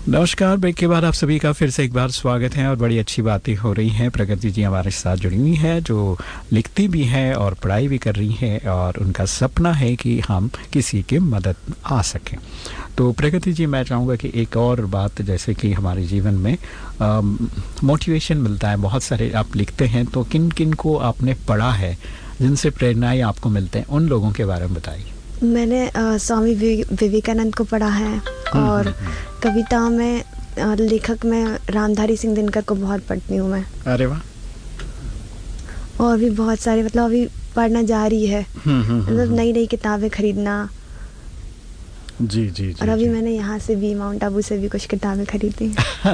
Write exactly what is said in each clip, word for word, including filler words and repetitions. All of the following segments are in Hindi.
नमस्कार। ब्रेक के बाद आप सभी का फिर से एक बार स्वागत है और बड़ी अच्छी बातें हो रही हैं। प्रगति जी हमारे साथ जुड़ी हुई है, जो लिखती भी हैं और पढ़ाई भी कर रही हैं और उनका सपना है कि हम किसी की मदद आ सकें। तो प्रगति जी, मैं चाहूँगा कि एक और बात, जैसे कि हमारे जीवन में मोटिवेशन मिलता है, बहुत सारे आप लिखते हैं, तो किन किन को आपने पढ़ा है जिनसे प्रेरणाएँ आपको मिलते हैं, उन लोगों के बारे में बताइए। मैंने आ, स्वामी विवेकानंद को पढ़ा है और कविता में आ, लेखक में रामधारी सिंह दिनकर को बहुत पढ़ती हूँ मैं। अरे वाह। और भी बहुत सारे, मतलब अभी पढ़ना जारी है, मतलब नई नई किताबें खरीदना। जी जी, जी और अभी जी। मैंने यहाँ से भी, माउंट आबू से भी कुछ किताबें खरीदी।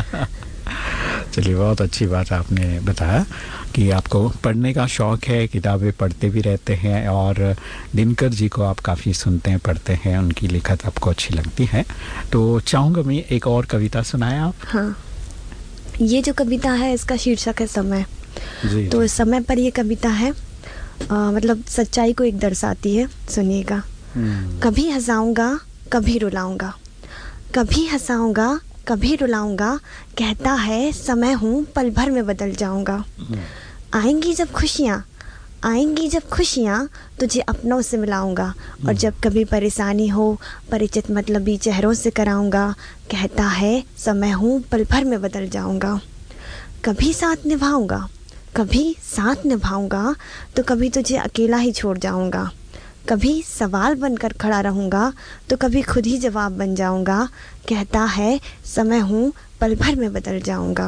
चलिए, बहुत अच्छी बात आपने बताया कि आपको पढ़ने का शौक़ है, किताबें पढ़ते भी रहते हैं और दिनकर जी को आप काफ़ी सुनते हैं, पढ़ते हैं, उनकी लिखत आपको अच्छी लगती है। तो चाहूँगा मैं एक और कविता सुनाएं आप। हाँ, ये जो कविता है इसका शीर्षक है समय। जी, तो जी। समय पर ये कविता है, आ, मतलब सच्चाई को एक दर्शाती है। सुनिएगा। कभी हंसाऊंगा कभी रुलाऊंगा, कभी हंसाऊंगा कभी रुलाऊंगा, कहता है समय हूँ पल भर में बदल जाऊंगा। आएंगी जब खुशियाँ, आएंगी जब खुशियाँ, तुझे अपनों से मिलाऊंगा। और जब कभी परेशानी हो, परिचित मतलबी चेहरों से कराऊंगा, कहता है समय हूँ पल भर में बदल जाऊंगा। कभी साथ निभाऊंगा, कभी साथ निभाऊंगा, तो कभी तुझे अकेला ही छोड़ जाऊंगा। कभी सवाल बनकर खड़ा रहूँगा, तो कभी खुद ही जवाब बन जाऊँगा, कहता है समय हूँ पल भर में बदल जाऊँगा।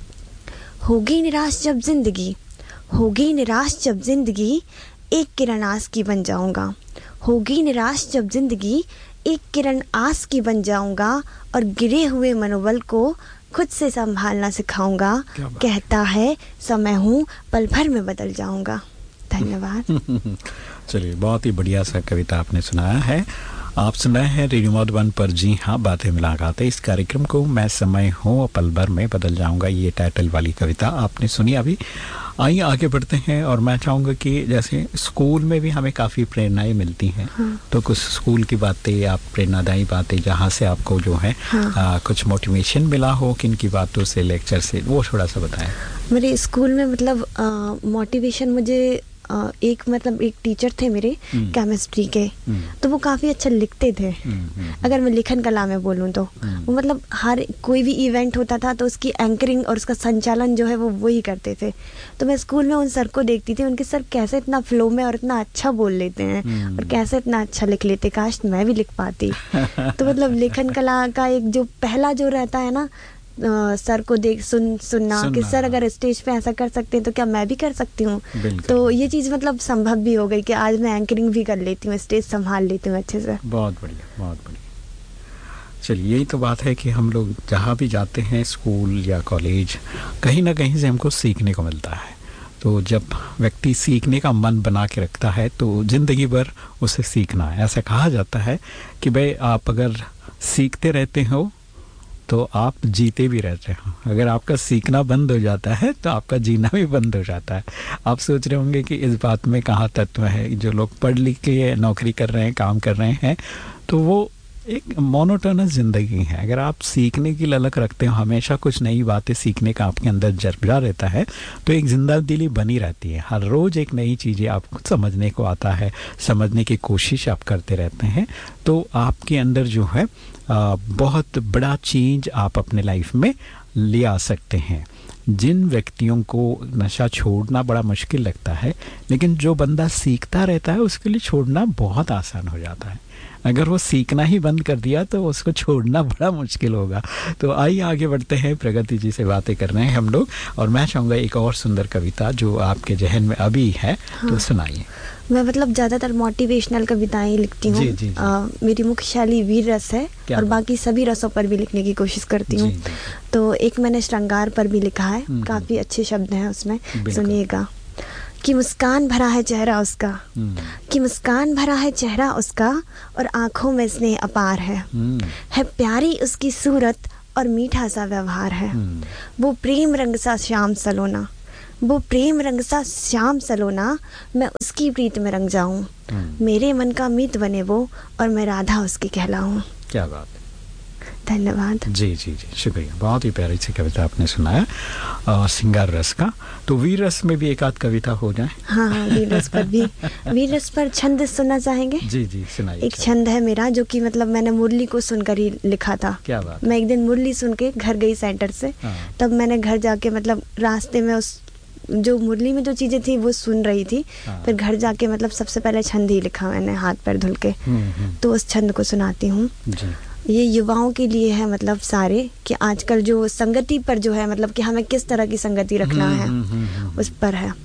होगी निराश जब जिंदगी, होगी निराश जब जिंदगी, एक किरण आस की बन जाऊँगा। होगी निराश जब जिंदगी, एक किरण आस की बन जाऊँगा, और गिरे हुए मनोबल को खुद से संभालना सिखाऊंगा, कहता है समय हूँ पल भर में बदल जाऊँगा। धन्यवाद। चलिए, बहुत ही बढ़िया सा कविता आपने सुनाया है। आप सुन रहे हैं रेडियो मधुबन पर, जी हाँ, बातें मुलाकातें। इस कार्यक्रम को मैं समय हूँ पल भर में बदल जाऊंगा, ये टाइटल वाली कविता आपने सुनी अभी। आइए आगे बढ़ते हैं। और मैं चाहूँगा कि जैसे स्कूल में भी हमें काफ़ी प्रेरणाएं मिलती हैं। हाँ। तो कुछ स्कूल की बातें, आप प्रेरणादायी बातें जहाँ से आपको जो है हाँ। आ, कुछ मोटिवेशन मिला हो, किन की बातों से, लेक्चर से, वो थोड़ा सा बताएं। मेरे स्कूल में मतलब मोटिवेशन मुझे Uh, एक मतलब एक टीचर थे मेरे केमिस्ट्री के, तो वो काफ़ी अच्छा लिखते थे। अगर मैं लिखन कला में बोलूँ तो वो मतलब हर कोई भी इवेंट होता था तो उसकी एंकरिंग और उसका संचालन जो है वो वही करते थे। तो मैं स्कूल में उन सर को देखती थी, उनके सर कैसे इतना फ्लो में और इतना अच्छा बोल लेते हैं और कैसे इतना अच्छा लिख लेते, काश मैं भी लिख पाती। तो मतलब लिखन कला का एक जो पहला जो रहता है ना, आ, सर को देख सुन सुनना, सुनना कि सर अगर स्टेज पे ऐसा कर सकते हैं तो क्या मैं भी कर सकती हूँ। तो ये चीज़ मतलब संभव भी हो गई कि आज मैं एंकरिंग भी कर लेती हूँ, स्टेज संभाल लेती हूँ अच्छे से। बहुत बढ़िया, बहुत बढ़िया। चलिए, यही तो बात है कि हम लोग जहाँ भी जाते हैं, स्कूल या कॉलेज, कहीं ना कहीं से हमको सीखने को मिलता है। तो जब व्यक्ति सीखने का मन बना के रखता है तो ज़िंदगी भर उसे सीखना है। ऐसा कहा जाता है कि भाई, आप अगर सीखते रहते हो तो आप जीते भी रहते हो। अगर आपका सीखना बंद हो जाता है तो आपका जीना भी बंद हो जाता है। आप सोच रहे होंगे कि इस बात में कहाँ तत्व है। जो लोग पढ़ लिख के नौकरी कर रहे हैं, काम कर रहे हैं, तो वो एक मोनोटोनस ज़िंदगी है। अगर आप सीखने की ललक रखते हो, हमेशा कुछ नई बातें सीखने का आपके अंदर जज्बा रहता है, तो एक जिंदा दिली बनी रहती है। हर रोज़ एक नई चीज़ें आपको समझने को आता है, समझने की कोशिश आप करते रहते हैं, तो आपके अंदर जो है आ, बहुत बड़ा चेंज आप अपने लाइफ में ले आ सकते हैं। जिन व्यक्तियों को नशा छोड़ना बड़ा मुश्किल लगता है, लेकिन जो बंदा सीखता रहता है उसके लिए छोड़ना बहुत आसान हो जाता है। अगर वो सीखना ही बंद कर दिया तो उसको छोड़ना बड़ा मुश्किल होगा। तो आइए आगे बढ़ते हैं। प्रगति जी से बातें कर रहे हैं हम लोग, और मैं चाहूँगा एक और सुंदर कविता जो आपके जहन में अभी है। हाँ। तो सुनाइए। मैं मतलब ज़्यादातर मोटिवेशनल कविताएं लिखती हूँ। मेरी मुख्य शैली वीर रस है और बाकी सभी रसों पर भी लिखने की कोशिश करती हूँ। तो एक मैंने श्रृंगार पर भी लिखा है, काफ़ी अच्छे शब्द हैं उसमें, सुनिएगा। कि मुस्कान भरा है चेहरा उसका, कि मुस्कान भरा है चेहरा उसका, और आँखों में स्नेह अपार है। है प्यारी उसकी सूरत और मीठा सा व्यवहार है। वो प्रेम रंग सा श्याम सलोना, वो प्रेम रंग सा श्याम सलोना, मैं उसकी प्रीत में रंग जाऊं। मेरे मन का मीत बने वो, और मैं राधा उसकी कहलाऊं। क्या बात है। धन्यवाद। जी जी जी, शुक्रिया। बहुत ही प्यारी सी कविता आपने सुनाया आ, सिंगार रस का। तो वीर रस में भी एक आध कविता हो जाए। हाँ हाँ, वीर रस पर भी। वीर रस पर छंद सुनना चाहेंगे? जी जी, सुनाइए। एक छंद है मेरा जो कि मतलब मैंने मुरली को सुनकर ही लिखा था। क्या बात है? मैं एक दिन मुरली सुन के घर गई सेंटर से। हाँ। तब मैंने घर जाके मतलब रास्ते में उस जो मुरली में जो चीज़ें थी वो सुन रही थी। हाँ। फिर घर जाके मतलब सबसे पहले छंद ही लिखा मैंने हाथ पैर धुल के। हम्म, हम्म। तो उस छंद को सुनाती हूँ। जी। ये युवाओं के लिए है मतलब सारे, कि आजकल जो संगति पर जो है मतलब कि हमें किस तरह की संगति रखना है हम्म, हम्म, हम्म, उस पर है।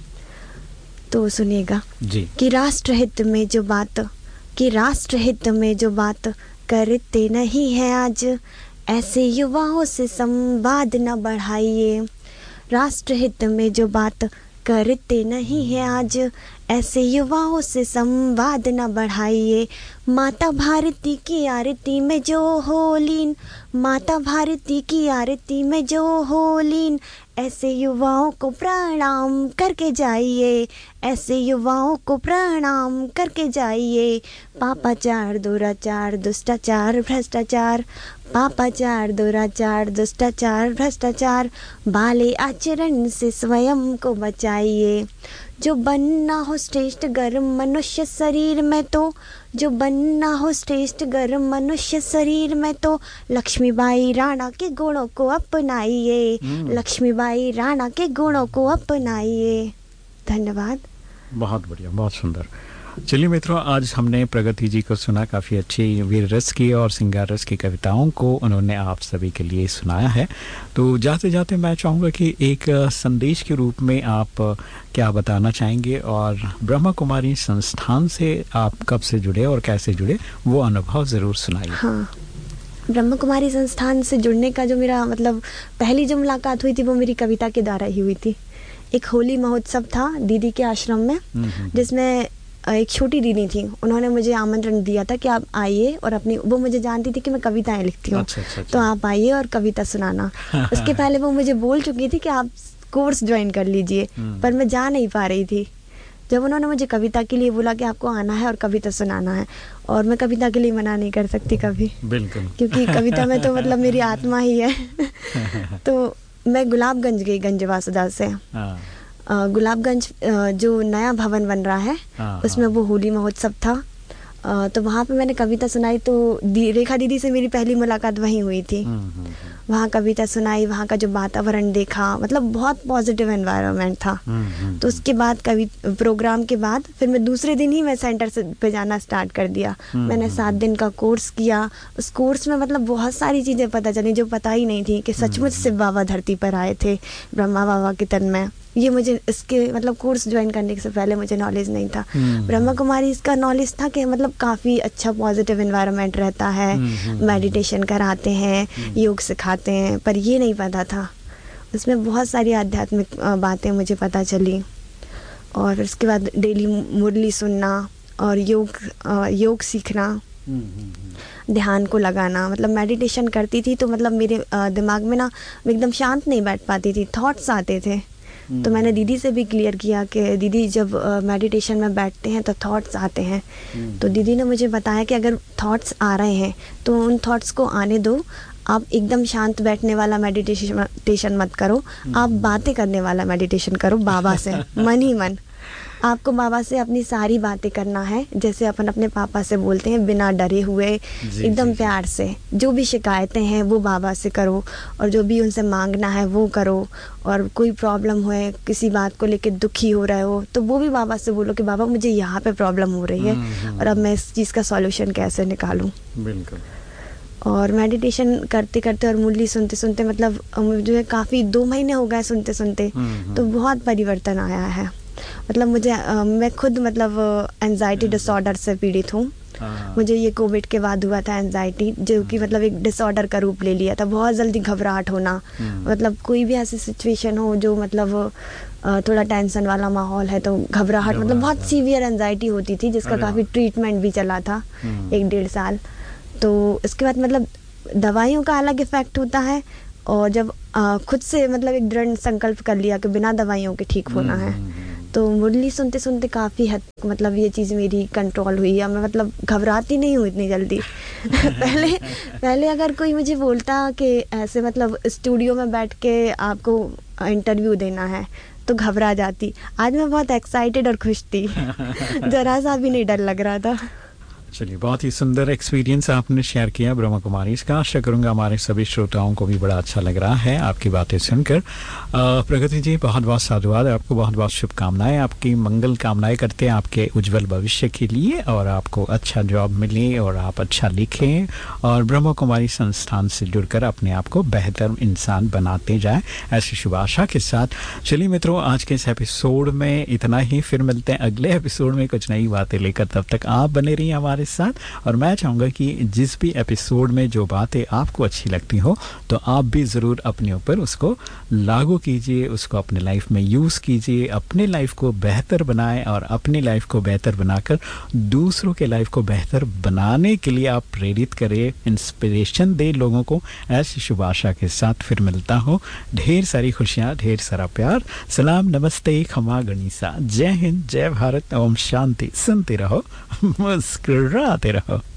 तो सुनिएगा जी। कि राष्ट्रहित में जो बात कि राष्ट्रहित में जो बात करते नहीं है आज, ऐसे युवाओं से संवाद न बढ़ाइए। राष्ट्रहित में जो बात करते नहीं है आज, ऐसे युवाओं से संवाद न बढ़ाइए। माता भारती की आरती में जो हो लीन, माता भारती की आरती में जो हो लीन, ऐसे युवाओं को प्रणाम करके जाइए। ऐसे युवाओं को प्रणाम करके जाइए। पापाचार दुराचार दुष्टाचार भ्रष्टाचार, पापाचार दुराचार दुष्टाचार भ्रष्टाचार, बाले आचरण से स्वयं को बचाइए। जो बनना हो श्रेष्ठ गर्म मनुष्य शरीर में तो, जो बनना हो श्रेष्ठ गर्म मनुष्य शरीर में तो, लक्ष्मीबाई राणा के गुणों को अपनाइए। लक्ष्मीबाई राणा के गुणों को अपनाइए। धन्यवाद। बहुत बढ़िया, बहुत सुंदर। चलिए मित्रों, आज हमने प्रगति जी को सुना, काफ़ी अच्छी वीर रस की और सिंगार रस की कविताओं को उन्होंने आप सभी के लिए सुनाया है। तो जाते जाते मैं चाहूँगा कि एक संदेश के रूप में आप क्या बताना चाहेंगे, और ब्रह्मा कुमारी संस्थान से आप कब से जुड़े और कैसे जुड़े, वो अनुभव ज़रूर सुनाइए। हाँ, ब्रह्मा कुमारी संस्थान से जुड़ने का जो मेरा मतलब पहली जो मुलाकात हुई थी वो मेरी कविता के द्वारा ही हुई थी। एक होली महोत्सव था दीदी के आश्रम में, जिसमें एक छोटी दीदी थी, उन्होंने मुझे आमंत्रण दिया था कि आप आइए और अपनी, वो मुझे जानती थी कि मैं कविताएं लिखती हूँ। अच्छा, अच्छा, अच्छा। तो आप आइए और कविता सुनाना। उसके पहले वो मुझे बोल चुकी थी कि आप कोर्स ज्वाइन कर लीजिए, पर मैं जा नहीं पा रही थी। जब उन्होंने मुझे कविता के लिए बोला कि आपको आना है और कविता सुनाना है, और मैं कविता के लिए मना नहीं कर सकती कभी, बिल्कुल, क्योंकि कविता में तो मतलब मेरी आत्मा ही है। तो मैं गुलाबगंज गई, गंज वासुदा से। गुलाबगंज जो नया भवन बन रहा है उसमें वो होली महोत्सव था। तो वहाँ पे मैंने कविता सुनाई। तो दी, रेखा दीदी से मेरी पहली मुलाकात वहीं हुई थी। वहाँ कविता सुनाई, वहाँ का जो वातावरण देखा, मतलब बहुत पॉजिटिव एनवायरनमेंट था। तो उसके बाद कवि प्रोग्राम के बाद फिर मैं दूसरे दिन ही मैं सेंटर से पे जाना स्टार्ट कर दिया। मैंने सात दिन का कोर्स किया। उस कोर्स में मतलब बहुत सारी चीज़ें पता चली जो पता ही नहीं थी, कि सचमुच शिव बाबा धरती पर आए थे ब्रह्मा बाबा के तन में। ये मुझे इसके मतलब कोर्स ज्वाइन करने से पहले मुझे नॉलेज नहीं था। ब्रह्मा कुमारी इसका नॉलेज था कि मतलब काफ़ी अच्छा पॉजिटिव एनवायरनमेंट रहता है, मेडिटेशन कराते हैं, योग सिखाते हैं, पर ये नहीं पता था। उसमें बहुत सारी आध्यात्मिक बातें मुझे पता चली। और उसके बाद डेली मुरली सुनना और योग योग सीखना, ध्यान को लगाना, मतलब मेडिटेशन करती थी तो मतलब मेरे दिमाग में ना एकदम शांत नहीं बैठ पाती थी, थॉट्स आते थे। तो मैंने दीदी से भी क्लियर किया कि दीदी जब मेडिटेशन में बैठते हैं तो थॉट्स आते हैं। तो दीदी ने मुझे बताया कि अगर थॉट्स आ रहे हैं तो उन थॉट्स को आने दो, आप एकदम शांत बैठने वाला मेडिटेशन मेडिटेशन मत करो, आप बातें करने वाला मेडिटेशन करो बाबा से, मन ही मन। आपको बाबा से अपनी सारी बातें करना है, जैसे अपन अपने पापा से बोलते हैं, बिना डरे हुए, एकदम प्यार से। जो भी शिकायतें हैं वो बाबा से करो, और जो भी उनसे मांगना है वो करो। और कोई प्रॉब्लम हो, किसी बात को लेकर दुखी हो रहे हो, तो वो भी बाबा से बोलो कि बाबा मुझे यहाँ पे प्रॉब्लम हो रही है और अब मैं इस चीज़ का सॉल्यूशन कैसे निकालूं। बिल्कुल। और मेडिटेशन करते करते और मुरली सुनते सुनते मतलब जो है काफ़ी दो महीने हो गए सुनते सुनते, तो बहुत परिवर्तन आया है। मतलब मुझे आ, मैं खुद मतलब एंजाइटी डिसऑर्डर से पीड़ित हूँ। मुझे ये कोविड के बाद हुआ था एंजाइटी, जो कि मतलब एक डिसऑर्डर का रूप ले लिया था। बहुत जल्दी घबराहट होना, मतलब कोई भी ऐसी सिचुएशन हो जो मतलब थोड़ा टेंशन वाला माहौल है तो घबराहट, मतलब बहुत सीवियर एंजाइटी होती थी, जिसका काफ़ी ट्रीटमेंट भी चला था एक डेढ़ साल। तो इसके बाद मतलब दवाइयों का अलग इफ़ेक्ट होता है, और जब आ, खुद से मतलब एक दृढ़ संकल्प कर लिया कि बिना दवाइयों के ठीक होना है, तो मुरली सुनते सुनते काफ़ी हद मतलब ये चीज़ मेरी कंट्रोल हुई है, मैं मतलब घबराती नहीं हूँ इतनी जल्दी। पहले पहले अगर कोई मुझे बोलता कि ऐसे मतलब स्टूडियो में बैठ के आपको इंटरव्यू देना है तो घबरा जाती। आज मैं बहुत एक्साइटेड और खुश थी। ज़रा सा भी नहीं डर लग रहा था। चलिए, बहुत ही सुंदर एक्सपीरियंस आपने शेयर किया ब्रह्मा कुमारी। इसका आशा करूंगा हमारे सभी श्रोताओं को भी बड़ा अच्छा लग रहा है आपकी बातें सुनकर। प्रगति जी, बहुत बहुत साधुवाद, आपको बहुत बहुत शुभकामनाएं, आपकी मंगल कामनाएं करते हैं आपके उज्जवल भविष्य के लिए, और आपको अच्छा जॉब मिले और आप अच्छा लिखें और ब्रह्मा कुमारी संस्थान से जुड़कर अपने आप को बेहतर इंसान बनाते जाएं, ऐसी शुभ आशा के साथ। चलिए मित्रों, आज के इस एपिसोड में इतना ही, फिर मिलते हैं अगले एपिसोड में कुछ नई बातें लेकर। तब तक आप बने रहिए हमारे साथ, और मैं चाहूँगा कि जिस भी एपिसोड में जो बातें आपको अच्छी लगती हो तो आप भी ज़रूर अपने ऊपर उसको लागू कीजिए, उसको अपने लाइफ में यूज़ कीजिए, अपने लाइफ को बेहतर बनाएं और अपनी लाइफ को बेहतर बनाकर दूसरों के लाइफ को बेहतर बनाने के लिए आप प्रेरित करें, इंस्पिरेशन दे लोगों को। ऐसी शुभ आशा के साथ फिर मिलता हूँ। ढेर सारी खुशियाँ, ढेर सारा प्यार। सलाम, नमस्ते, खमा गणिसा, जय हिंद, जय भारत, ओम शांति। सुनते रहो, मुस्कुराते रहो।